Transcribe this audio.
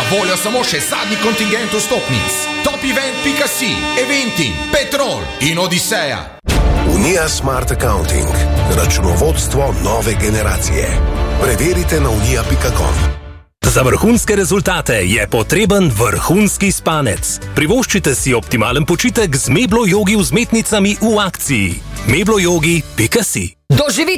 voljo samo še zadnji kontingent vstopnic. Topevent.si, Eventim, Petrol in Odiseja. Unija Smart Accounting. Računovodstvo nove generacije. Preverite na unija.com. Za vrhunske rezultate je potreben vrhunski spanec. Privoščite si optimalen počitek z Meblo Yogi vzmetnicami v akciji. mebloyogi.si. Doživite